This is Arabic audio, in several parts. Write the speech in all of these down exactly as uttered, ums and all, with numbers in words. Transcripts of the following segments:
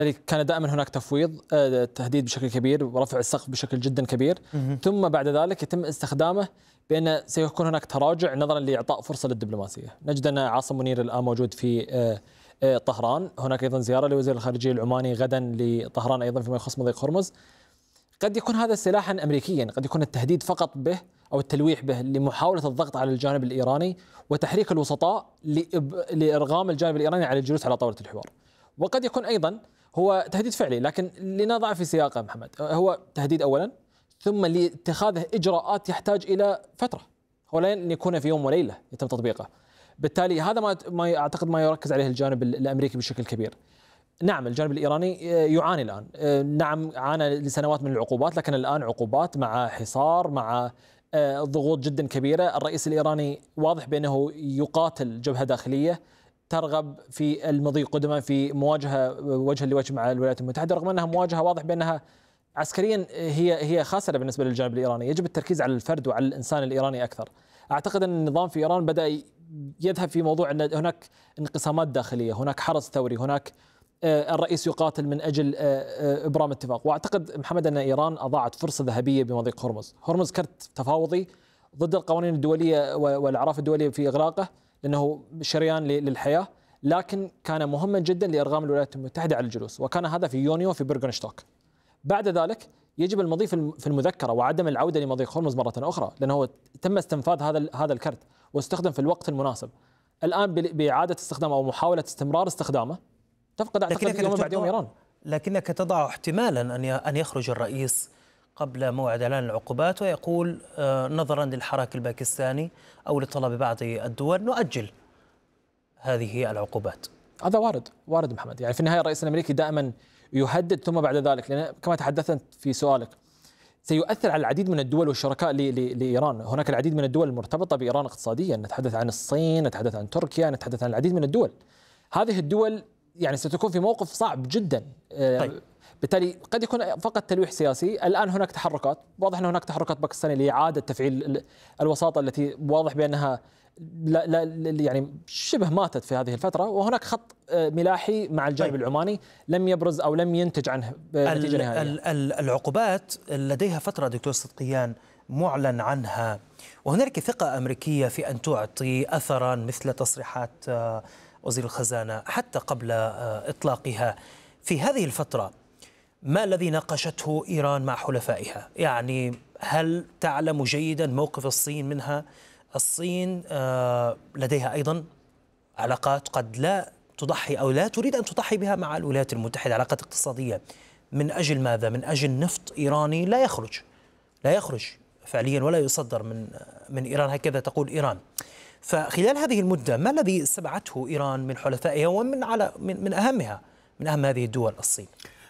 كان دائما هناك تفويض، تهديد بشكل كبير ورفع السقف بشكل جدا كبير، مه. ثم بعد ذلك يتم استخدامه بأن سيكون هناك تراجع نظرا لإعطاء فرصة للدبلوماسية. نجد أن عاصم منير الآن موجود في طهران، هناك أيضا زيارة لوزير الخارجية العماني غدا لطهران أيضا فيما يخص مضيق هرمز. قد يكون هذا سلاحا أمريكيا، قد يكون التهديد فقط به أو التلويح به لمحاولة الضغط على الجانب الإيراني وتحريك الوسطاء لإرغام الجانب الإيراني على الجلوس على طاولة الحوار. وقد يكون أيضا هو تهديد فعلي، لكن لنضع في سياقه محمد، هو تهديد أولا، ثم لاتخاذه إجراءات يحتاج إلى فترة، هو لن يكون في يوم وليلة يتم تطبيقه. بالتالي هذا ما ما أعتقد ما يركز عليه الجانب الأمريكي بشكل كبير. نعم الجانب الإيراني يعاني الآن، نعم عانى لسنوات من العقوبات، لكن الآن عقوبات مع حصار مع ضغوط جدا كبيرة. الرئيس الإيراني واضح بأنه يقاتل جبهة داخلية ترغب في المضي قدما في مواجهة وجها لوجه مع الولايات المتحدة، رغم أنها مواجهة واضح بأنها عسكريا هي هي خاسرة بالنسبة للجانب الإيراني. يجب التركيز على الفرد وعلى الإنسان الإيراني أكثر. أعتقد أن النظام في إيران بدأ يذهب في موضوع أن هناك انقسامات داخلية، هناك حرس ثوري، هناك الرئيس يقاتل من أجل إبرام اتفاق. وأعتقد محمد أن إيران أضاعت فرصة ذهبية بمضيق هرمز. هرمز كرت تفاوضي ضد القوانين الدولية والأعراف الدولية في إغلاقه لأنه شريان للحياة، لكن كان مهما جدا لإرغام الولايات المتحدة على الجلوس، وكان هذا في يونيو في بيرغنشتوك. بعد ذلك يجب المضي في المذكرة وعدم العودة لمضيق هرمز مرة أخرى، لأنه تم استنفاذ هذا هذا الكرت واستخدم في الوقت المناسب. الآن بإعادة استخدامه أو محاولة استمرار استخدامه تفقد أعتقد يوم بعد يوم إيران. لكنك تضع احتمالا أن أن يخرج الرئيس قبل موعد إعلان العقوبات ويقول نظرا للحراك الباكستاني أو لطلب بعض الدول نؤجل هذه العقوبات. هذا وارد وارد محمد، يعني في النهاية الرئيس الأمريكي دائما يهدد ثم بعد ذلك، لأن كما تحدثت في سؤالك سيؤثر على العديد من الدول والشركاء لإيران. هناك العديد من الدول المرتبطة بإيران اقتصاديا، نتحدث عن الصين، نتحدث عن تركيا، نتحدث عن العديد من الدول. هذه الدول يعني ستكون في موقف صعب جدا. طيب. بالتالي قد يكون فقط تلويح سياسي. الآن هناك تحركات، واضح أن هناك تحركات باكستانية لإعادة تفعيل الوساطة التي واضح بأنها لا لا يعني شبه ماتت في هذه الفترة، وهناك خط ملاحي مع الجانب طيب. العماني لم يبرز أو لم ينتج عنه نتيجة نهائية. العقوبات لديها فترة دكتور صدقيان معلن عنها، وهناك ثقة أمريكية في أن تعطي أثرا مثل تصريحات وزير الخزانة حتى قبل إطلاقها. في هذه الفترة ما الذي ناقشته إيران مع حلفائها؟ يعني هل تعلم جيدا موقف الصين منها؟ الصين لديها أيضا علاقات قد لا تضحي أو لا تريد أن تضحي بها مع الولايات المتحدة، علاقات اقتصادية. من أجل ماذا؟ من أجل نفط إيراني لا يخرج لا يخرج فعليا ولا يصدر من من إيران، هكذا تقول إيران. فخلال هذه المدة ما الذي سمعته إيران من حلفائها ومن على من, من أهمها من أهم هذه الدول الصين؟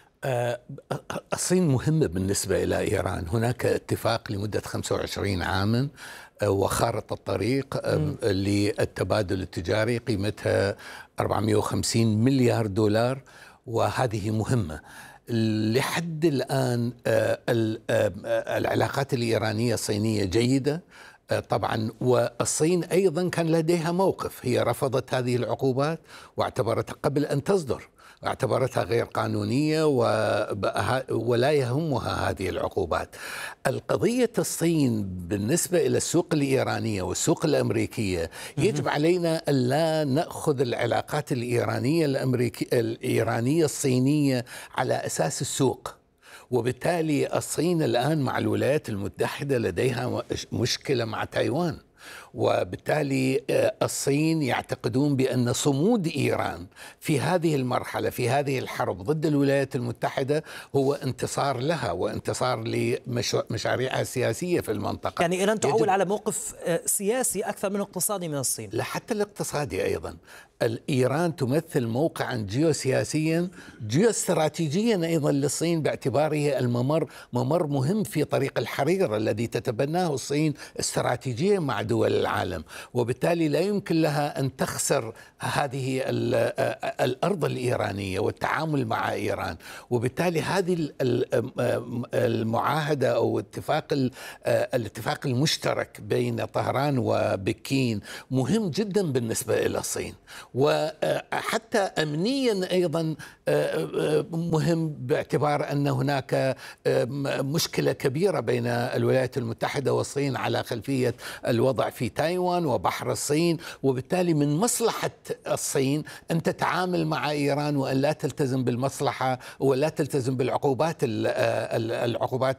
الصين مهمة بالنسبة إلى إيران. هناك اتفاق لمدة خمسة وعشرين عاما وخارطة الطريق للتبادل التجاري قيمتها أربعمئة وخمسين مليار دولار، وهذه مهمة. لحد الآن العلاقات الإيرانية الصينية جيدة طبعا، والصين أيضا كان لديها موقف، هي رفضت هذه العقوبات واعتبرتها قبل أن تصدر، اعتبرتها غير قانونية ولا يهمها هذه العقوبات. القضية الصين بالنسبة إلى السوق الإيرانية والسوق الأمريكية يجب علينا ألا نأخذ العلاقات الإيرانية الأمريكية الإيرانية الصينية على أساس السوق. وبالتالي الصين الآن مع الولايات المتحدة لديها مشكلة مع تايوان، وبالتالي الصين يعتقدون بأن صمود إيران في هذه المرحلة في هذه الحرب ضد الولايات المتحدة هو انتصار لها وانتصار لمشاريعها السياسية في المنطقة. يعني إيران تعول على موقف سياسي أكثر من اقتصادي من الصين. لا، حتى الاقتصادي أيضا. إيران تمثل موقعا جيوسياسيا جيوستراتيجيا أيضا للصين، باعتباره الممر ممر مهم في طريق الحرير الذي تتبناه الصين استراتيجيا مع دول العالم، وبالتالي لا يمكن لها أن تخسر هذه الأرض الإيرانية والتعامل مع إيران. وبالتالي هذه المعاهدة أو اتفاق الاتفاق المشترك بين طهران وبكين مهم جدا بالنسبة إلى الصين، وحتى أمنيا أيضا مهم باعتبار أن هناك مشكلة كبيرة بين الولايات المتحدة والصين على خلفية الوضع في تايوان وبحر الصين، وبالتالي من مصلحة الصين أن تتعامل مع إيران وأن لا تلتزم بالمصلحة ولا تلتزم بالعقوبات العقوبات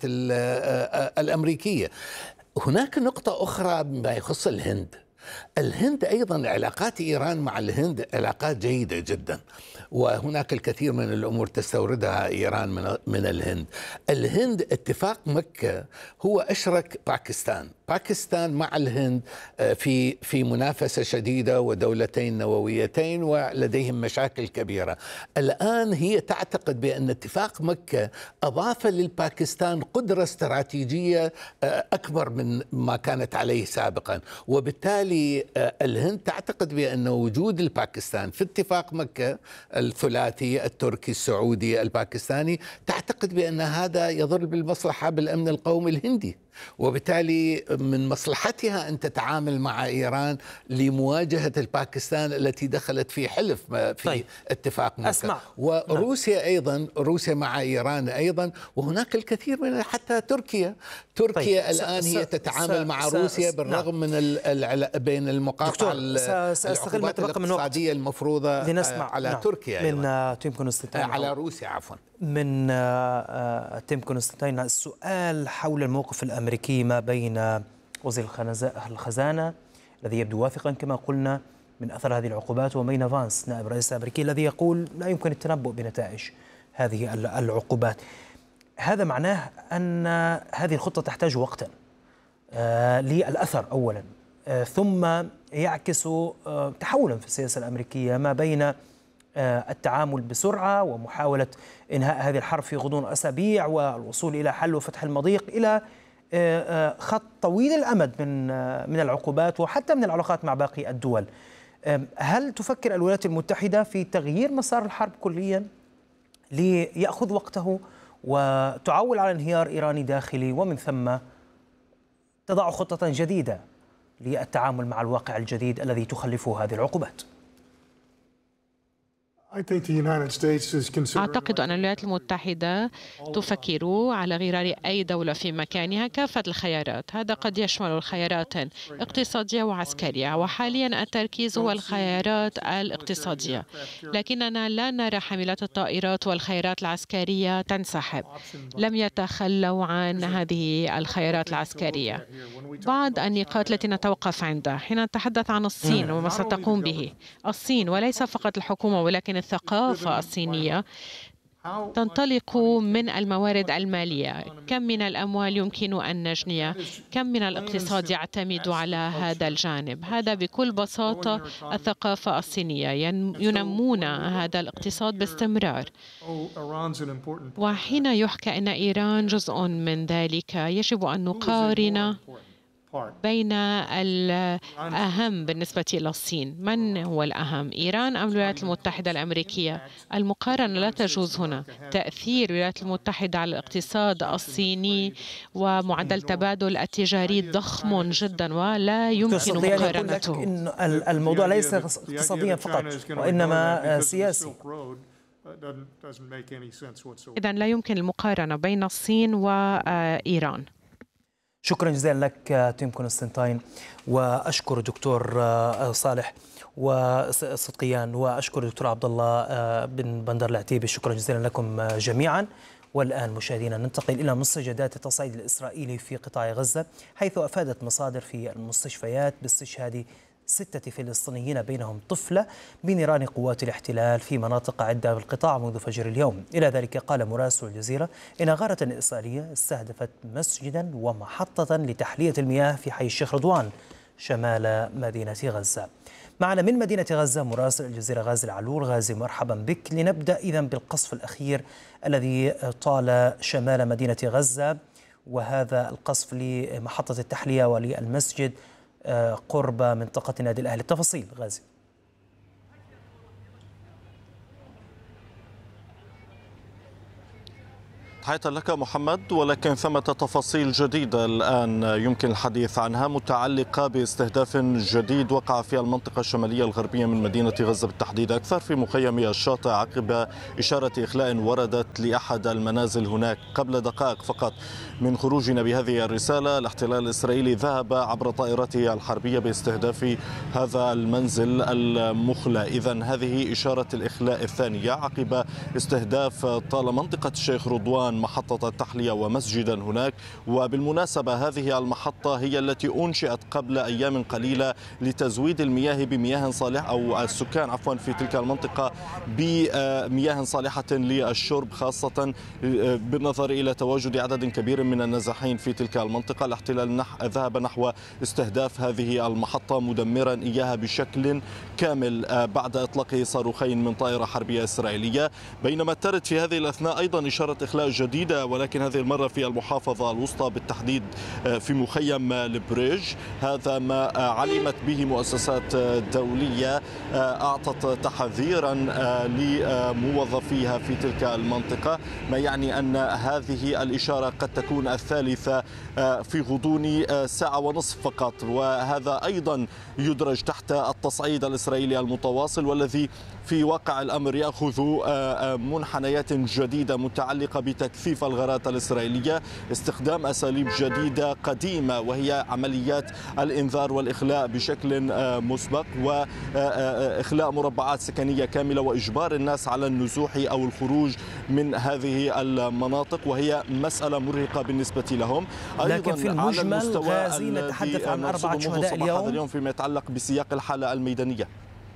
الأمريكية. هناك نقطة أخرى ما يخص الهند. الهند أيضا علاقات إيران مع الهند علاقات جيدة جدا، وهناك الكثير من الأمور تستوردها إيران من من الهند. الهند اتفاق مكة هو أشرك باكستان باكستان مع الهند في في منافسة شديدة ودولتين نوويتين ولديهم مشاكل كبيرة. الآن هي تعتقد بأن اتفاق مكة أضاف للباكستان قدرة استراتيجية أكبر من ما كانت عليه سابقا، وبالتالي الهند تعتقد بأن وجود الباكستان في اتفاق مكة الثلاثي التركي السعودي الباكستاني تعتقد بأن هذا يضر بالمصلحة بالأمن القومي الهندي، وبالتالي من مصلحتها أن تتعامل مع إيران لمواجهة الباكستان التي دخلت في حلف في طيب. اتفاق مكة. أسمع. وروسيا أيضا روسيا مع إيران أيضا، وهناك الكثير من حتى تركيا تركيا طيب. الآن هي تتعامل مع روسيا بالرغم من ال بين المقاطعة العقوبات الاقتصادية المفروضة لنسمع على نعم. تركيا من تيم كونستانتين على روسيا عفوا من تيم كونستانتين السؤال حول الموقف الأمريكي ما بين وزير الخزانة الذي يبدو واثقا كما قلنا من أثر هذه العقوبات وبين فانس نائب الرئيس الأمريكي الذي يقول لا يمكن التنبؤ بنتائج هذه العقوبات. هذا معناه أن هذه الخطة تحتاج وقتا آه للأثر أولا، آه ثم يعكس آه تحولا في السياسة الأمريكية ما بين آه التعامل بسرعة ومحاولة إنهاء هذه الحرب في غضون أسابيع والوصول إلى حل وفتح المضيق إلى آه خط طويل الأمد من آه من العقوبات وحتى من العلاقات مع باقي الدول. آه هل تفكر الولايات المتحدة في تغيير مسار الحرب كليا ليأخذ وقته وتعول على انهيار إيراني داخلي ومن ثم تضع خطة جديدة للتعامل مع الواقع الجديد الذي تخلفه هذه العقوبات؟ أعتقد أن الولايات المتحدة تفكر على غرار أي دولة في مكانها كافة الخيارات. هذا قد يشمل الخيارات اقتصادية وعسكرية، وحاليا التركيز هو الخيارات الاقتصادية، لكننا لا نرى حاملات الطائرات والخيارات العسكرية تنسحب. لم يتخلوا عن هذه الخيارات العسكرية. بعض النقاط التي نتوقف عندها حين نتحدث عن الصين وما ستقوم به الصين، وليس فقط الحكومة ولكن الثقافة الصينية تنطلق من الموارد المالية. كم من الأموال يمكن أن نجني؟ كم من الاقتصاد يعتمد على هذا الجانب؟ هذا بكل بساطة الثقافة الصينية. ينمون هذا الاقتصاد باستمرار، وحين يحكى أن إيران جزء من ذلك يجب أن نقارن بين الأهم بالنسبة إلى الصين. من هو الأهم، إيران أم الولايات المتحدة الأمريكية؟ المقارنة لا تجوز هنا. تأثير الولايات المتحدة على الاقتصاد الصيني ومعدل التبادل التجاري ضخم جدا ولا يمكن مقارنته. إن الموضوع ليس اقتصاديا فقط وإنما سياسي. إذن لا يمكن المقارنة بين الصين وإيران. شكرا جزيلا لك تيم كونستانتين، واشكر الدكتور صالح وصدقيان، واشكر الدكتور عبد الله بن بندر العتيبي. شكرا جزيلا لكم جميعا. والآن مشاهدينا ننتقل إلى مستجدات التصعيد الإسرائيلي في قطاع غزة، حيث أفادت مصادر في المستشفيات باستشهاد ستة فلسطينيين بينهم طفلة بنيران قوات الاحتلال في مناطق عدة بالقطاع منذ فجر اليوم. إلى ذلك قال مراسل الجزيرة إن غارة إسرائيلية استهدفت مسجدا ومحطة لتحلية المياه في حي الشيخ رضوان شمال مدينة غزة. معنا من مدينة غزة مراسل الجزيرة غازي العلول. غازي مرحبا بك. لنبدأ إذن بالقصف الأخير الذي طال شمال مدينة غزة، وهذا القصف لمحطة التحلية وللمسجد قرب منطقة النادي الأهلي. التفاصيل غازي. تحية لك محمد، ولكن ثمة تفاصيل جديدة الآن يمكن الحديث عنها متعلقة باستهداف جديد وقع في المنطقة الشمالية الغربية من مدينة غزة بالتحديد، أكثر في مخيم الشاطئ، عقب إشارة إخلاء وردت لأحد المنازل هناك قبل دقائق فقط من خروجنا بهذه الرسالة. الاحتلال الإسرائيلي ذهب عبر طائرته الحربية باستهداف هذا المنزل المخلى. إذن هذه إشارة الإخلاء الثانية عقب استهداف طال منطقة الشيخ رضوان محطة التحلية ومسجدا هناك. وبالمناسبة هذه المحطة هي التي أنشئت قبل أيام قليلة لتزويد المياه بمياه صالحة، أو السكان عفوا في تلك المنطقة بمياه صالحة للشرب، خاصة بالنظر إلى تواجد عدد كبير من النازحين في تلك المنطقة. الاحتلال نح... ذهب نحو استهداف هذه المحطة مدمرا إياها بشكل كامل بعد إطلاق صاروخين من طائرة حربية إسرائيلية. بينما ترد في هذه الأثناء أيضا إشارة إخلاء جديدة، ولكن هذه المرة في المحافظة الوسطى بالتحديد في مخيم البريج. هذا ما علمت به مؤسسات دولية أعطت تحذيرا لموظفيها في تلك المنطقة، ما يعني أن هذه الإشارة قد تكون الثالثة في غضون ساعة ونصف فقط. وهذا أيضا يدرج تحت التصعيد الإسرائيلي المتواصل، والذي في واقع الأمر يأخذ منحنيات جديدة متعلقة بتكثيف الغارات الإسرائيلية، استخدام أساليب جديدة قديمة وهي عمليات الإنذار والإخلاء بشكل مسبق، وإخلاء مربعات سكنية كاملة وإجبار الناس على النزوح أو الخروج من هذه المناطق، وهي مسألة مرهقة بالنسبة لهم. لكن في المجمل غازي نتحدث عن أربعة شهداء اليوم اليوم فيما يتعلق بسياق الحالة الميدانية.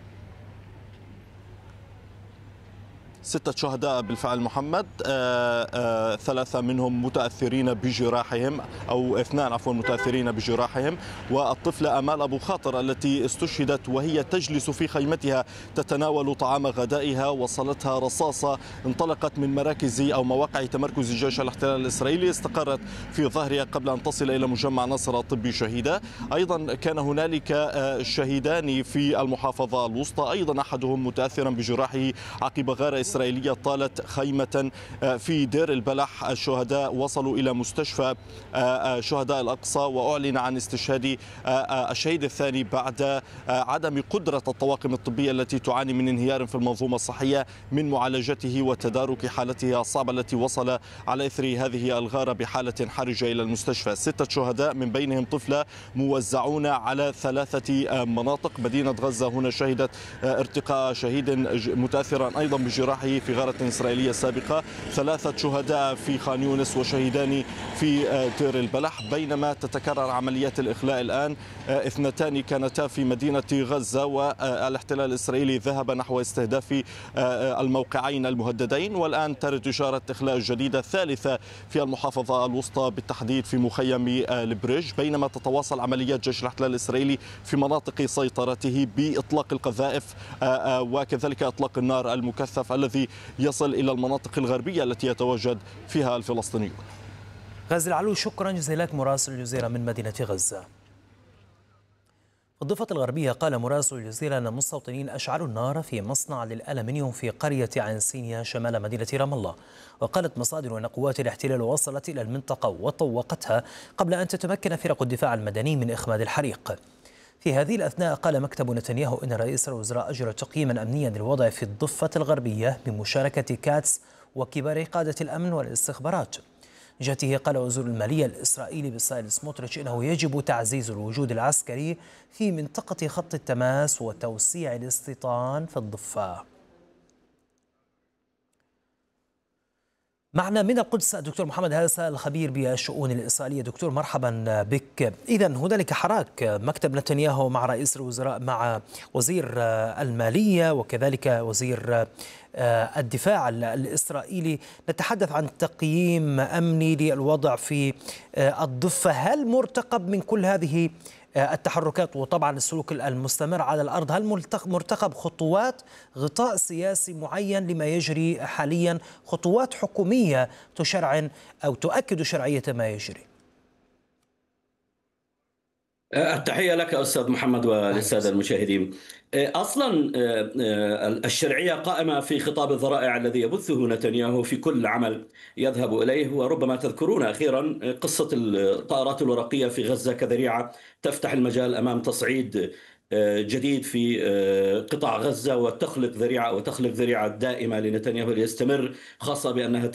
ستة شهداء بالفعل محمد، آآ آآ ثلاثة منهم متأثرين بجراحهم، أو اثنان عفوا متأثرين بجراحهم، والطفلة أمال أبو خاطر التي استشهدت وهي تجلس في خيمتها تتناول طعام غدائها، وصلتها رصاصة انطلقت من مراكز أو مواقع تمركز جيش الاحتلال الإسرائيلي، استقرت في ظهرها قبل أن تصل إلى مجمع نصر الطبي شهيدة. أيضا كان هنالك شهيدان في المحافظة الوسطى، أيضا أحدهم متأثرا بجراحه عقب غارة إسرائيلية طالت خيمة في دير البلح. الشهداء وصلوا إلى مستشفى شهداء الأقصى، وأعلن عن استشهاد الشهيد الثاني بعد عدم قدرة الطواقم الطبية التي تعاني من انهيار في المنظومة الصحية من معالجته وتدارك حالته الصعبة التي وصل على إثر هذه الغارة بحالة حرجة إلى المستشفى. ستة شهداء من بينهم طفلة موزعون على ثلاثة مناطق. مدينة غزة هنا شهدت ارتقاء شهيد متأثرا أيضا بجراحه في غارة إسرائيلية سابقة، ثلاثة شهداء في خان يونس وشهيدان في دير البلح. بينما تتكرر عمليات الإخلاء الآن، اثنتان كانتا في مدينة غزة، والاحتلال الإسرائيلي ذهب نحو استهداف الموقعين المهددين، والآن ترد إشارة إخلاء جديدة ثالثة في المحافظة الوسطى بالتحديد في مخيم البريج. بينما تتواصل عمليات جيش الاحتلال الإسرائيلي في مناطق سيطرته بإطلاق القذائف وكذلك إطلاق النار المكثف الذي يصل إلى المناطق الغربية التي يتواجد فيها الفلسطينيون. غازي العلوي، شكرا جزيلا لك مراسل الجزيرة من مدينة غزة. في الضفة الغربية قال مراسل الجزيرة أن المستوطنين أشعلوا النار في مصنع للألمنيوم في قرية عين سينيا شمال مدينة رام الله. وقالت مصادر أن قوات الاحتلال وصلت إلى المنطقة وطوقتها قبل أن تتمكن فرق الدفاع المدني من إخماد الحريق. في هذه الأثناء قال مكتب نتنياهو إن رئيس الوزراء أجرى تقييما أمنيا للوضع في الضفة الغربية بمشاركة كاتس وكبار قادة الأمن والاستخبارات. جهته قال وزير المالية الإسرائيلي بصالح سموتريتش إنه يجب تعزيز الوجود العسكري في منطقة خط التماس وتوسيع الاستيطان في الضفة. معنا من القدس الدكتور محمد هاسا الخبير بالشؤون الإسرائيلية. دكتور مرحبا بك. إذن هنالك حراك مكتب نتنياهو مع رئيس الوزراء مع وزير المالية وكذلك وزير الدفاع الإسرائيلي، نتحدث عن تقييم أمني للوضع في الضفة. هل مرتقب من كل هذه التحركات وطبعا السلوك المستمر على الأرض، هل مرتقب خطوات غطاء سياسي معين لما يجري حاليا، خطوات حكومية تشرعن أو تؤكد شرعية ما يجري؟ التحية لك أستاذ محمد وللسادة المشاهدين. أصلا الشرعية قائمة في خطاب الذرائع الذي يبثه نتنياهو في كل عمل يذهب إليه. وربما تذكرون أخيرا قصة الطائرات الورقية في غزة كذريعة تفتح المجال أمام تصعيد جديد في قطاع غزة وتخلق ذريعة وتخلق ذريعة دائمة لنتنياهو ليستمر، خاصة بأنها